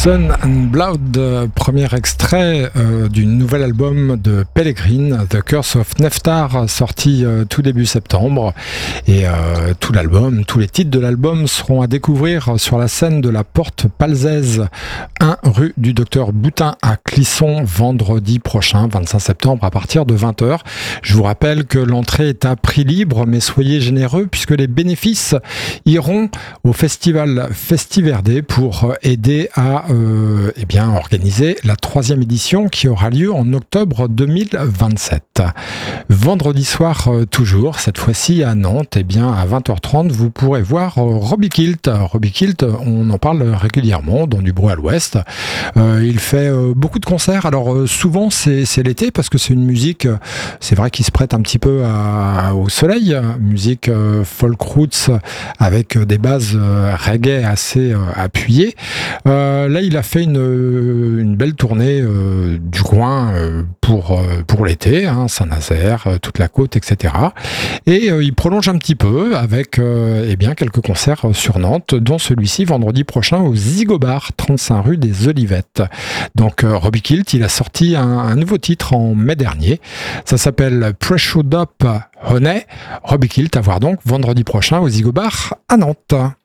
Sun and Blood, premier extrait du nouvel album de Pellegrin, The Curse of Neftar, sorti tout début septembre. Et tout l'album, tous les titres de l'album seront à découvrir sur la scène de la Porte Palzaise, 1 rue du Docteur Boutin à Clisson, vendredi prochain, 25 septembre, à partir de 20h. Je vous rappelle que l'entrée est à prix libre, mais soyez généreux puisque les bénéfices iront au festival Festiverde pour aider à organiser la 3e édition qui aura lieu en octobre 2027. Vendredi soir toujours, cette fois-ci à Nantes, à 20h30, vous pourrez voir Robbie Kilt. Robbie Kilt, on en parle régulièrement dans Du bruit à l'ouest. Il fait beaucoup de concerts. Alors souvent c'est l'été parce que c'est une musique, c'est vrai qui se prête un petit peu au soleil. Musique folk roots avec des bases reggae assez appuyées. Là, il a fait une belle tournée du coin pour l'été, Saint-Nazaire, toute la côte, etc. Et il prolonge un petit peu avec quelques concerts sur Nantes, dont celui-ci vendredi prochain au Zigobar, 35 rue des Olivettes. Donc Robbie Kilt, il a sorti un nouveau titre en mai dernier. Ça s'appelle Pressure Up Honey. Robbie Kilt à voir donc vendredi prochain au Zigobar à Nantes.